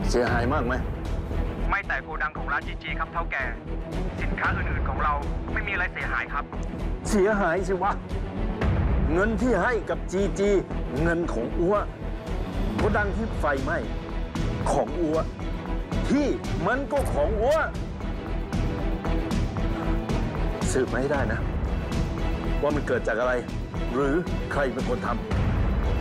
เสียหายมากไหมไม่แต่โกดังของร้านจีจีครับเท่าแก่สินค้าอื่นๆของเราไม่มีอะไรเสียหายครับเสียหายสิวะเงินที่ให้กับจีจีเงินของอัวโกดังที่ไฟไหม้ของอัวที่มันก็ของอัวสืบมาให้ได้นะว่ามันเกิดจากอะไรหรือใครเป็นคนทำ